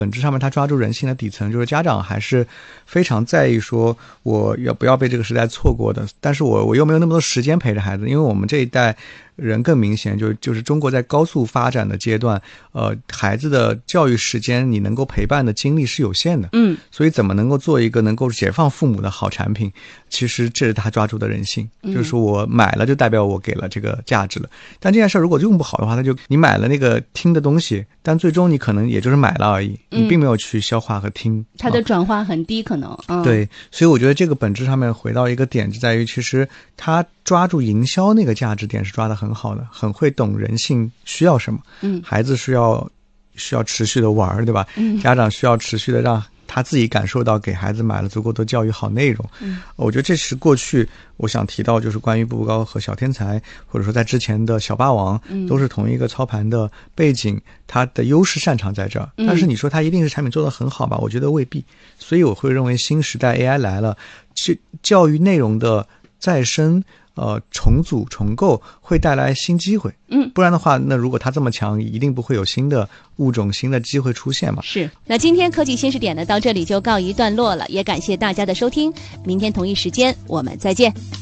本质上面他抓住人性的底层，就是家长还是非常在意说我要不要被这个时代错过的，但是我又没有那么多时间陪着孩子，因为我们这一代人更明显，就是中国在高速发展的阶段，孩子的教育时间你能够陪伴的精力是有限的，所以怎么能够做一个能够解放父母的好产品，其实这是他抓住的人性，就是说我买了就代表我给了这个价值了，但这件事如果用不好的话，你买了那个听的东西，但最终你可能也就是买了而已，你并没有去消化和听， 它的转化很低可能， 对，所以我觉得这个本质上面回到一个点，就在于其实他抓住营销那个价值点是抓得很好的，很会懂人性需要什么，孩子需要持续的玩，对吧？家长需要持续的让他自己感受到给孩子买了足够多教育好内容。我觉得这是过去我想提到，就是关于步步高和小天才，或者说在之前的小霸王，都是同一个操盘的背景，它的优势擅长在这儿。但是你说它一定是产品做得很好吧？我觉得未必。所以我会认为新时代 AI 来了，教育内容的再生重组重构会带来新机会，不然的话，那如果它这么强，一定不会有新的物种、新的机会出现嘛。 是。那今天科技新视点呢，到这里就告一段落了，也感谢大家的收听，明天同一时间我们再见。